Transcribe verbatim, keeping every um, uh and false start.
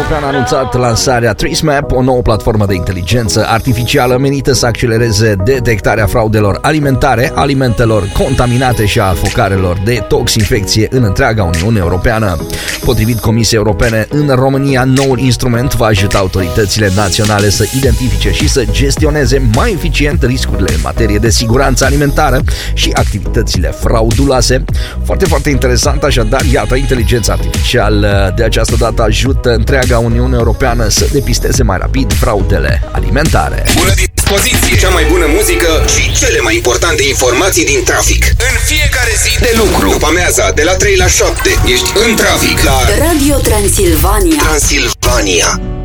Europeană a anunțat lansarea TraceMap, o nouă platformă de inteligență artificială menită să accelereze detectarea fraudelor alimentare, alimentelor contaminate și a focarelor de toxinfecție în întreaga Uniune Europeană. Potrivit Comisiei Europene, în România, noul instrument va ajuta autoritățile naționale să identifice și să gestioneze mai eficient riscurile în materie de siguranță alimentară și activitățile frauduloase. Foarte, foarte interesant, așadar, iată, inteligența artificială de această dată ajută întreaga Uniune Europeană să depisteze mai rapid fraudele alimentare. Bună dispoziție! Cea mai bună muzică și cele mai importante informații din trafic. În fiecare zi de lucru. După amiaza, de la trei la șapte, ești în trafic la Radio Transilvania. Transilvania.